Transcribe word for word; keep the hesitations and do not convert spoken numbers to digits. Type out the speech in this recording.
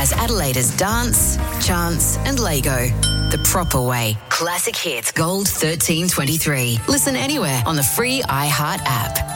as Adelaide's dance, chance and Lego. The proper way. Classic Hits Gold thirteen twenty-three. Listen anywhere on the free iHeart app.